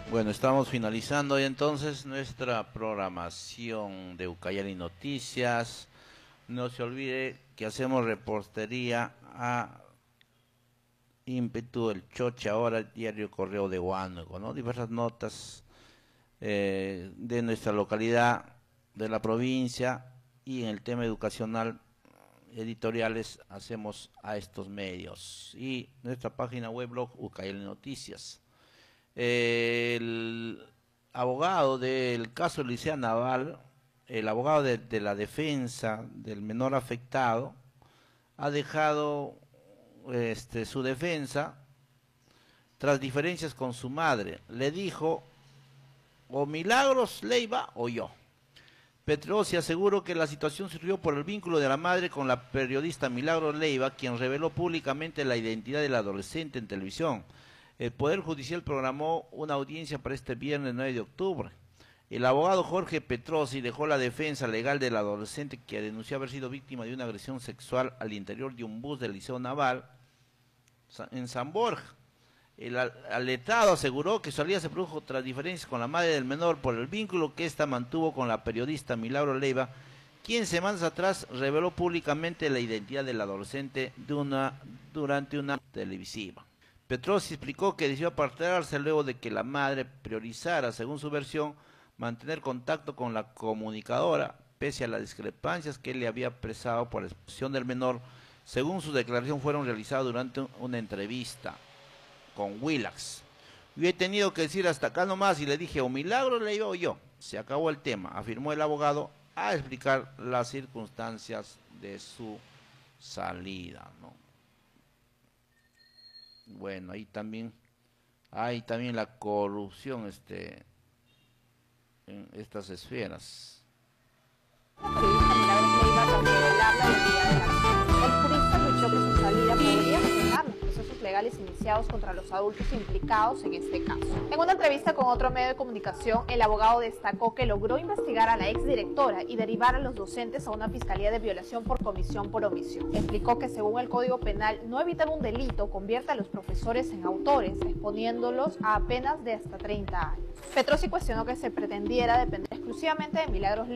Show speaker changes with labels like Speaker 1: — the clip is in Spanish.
Speaker 1: Bueno, estamos finalizando y entonces nuestra programación de Ucayali Noticias. No se olvide que hacemos reportería a ímpetu el Choche, ahora el diario Correo de Huánuco, ¿no? Diversas notas de nuestra localidad, de la provincia, y en el tema educacional, editoriales hacemos a estos medios. Y nuestra página web blog Ucayali Noticias. El abogado del caso Licea Naval, el abogado de la defensa del menor afectado, ha dejado su defensa tras diferencias con su madre. Le dijo, o Milagros Leiva o yo. Petrosi aseguró que la situación surgió por el vínculo de la madre con la periodista Milagros Leiva, quien reveló públicamente la identidad del adolescente en televisión. El Poder Judicial programó una audiencia para este viernes 9 de octubre. El abogado Jorge Petrosi dejó la defensa legal del adolescente que denunció haber sido víctima de una agresión sexual al interior de un bus del Liceo Naval en San Borja. El letrado aseguró que su salida se produjo tras diferencias con la madre del menor por el vínculo que ésta mantuvo con la periodista Milagros Leiva, quien semanas atrás reveló públicamente la identidad del adolescente durante una televisiva. Petrosi explicó que decidió apartarse luego de que la madre priorizara, según su versión, mantener contacto con la comunicadora, pese a las discrepancias que él le había expresado por la exposición del menor. Según su declaración, fueron realizadas durante una entrevista con Willax. Yo he tenido que decir hasta acá nomás y le dije, o Milagro le iba o yo. Se acabó el tema, afirmó el abogado a explicar las circunstancias de su salida, ¿no? Bueno, ahí también hay también la corrupción en estas esferas.
Speaker 2: El jurista luchó que su salida podría frenar los procesos legales iniciados contra los adultos implicados en este caso. En una entrevista con otro medio de comunicación, el abogado destacó que logró investigar a la exdirectora y derivar a los docentes a una fiscalía de violación por comisión por omisión. Explicó que según el Código Penal, no evitar un delito convierte a los profesores en autores, exponiéndolos a penas de hasta 30 años. Petrosi cuestionó que se pretendiera depender exclusivamente de Milagros